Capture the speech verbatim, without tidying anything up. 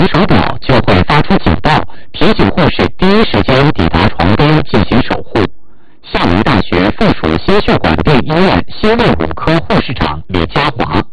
手表就会发出警报，提醒护士第一时间抵达床边进行守护。厦门大学附属心血管内医院心内五科护士长李家华。